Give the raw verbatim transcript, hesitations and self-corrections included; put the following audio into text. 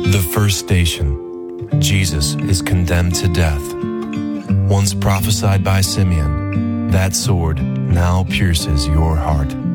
The first station. Jesus is condemned to death. Once prophesied by Simeon, that sword now pierces your heart.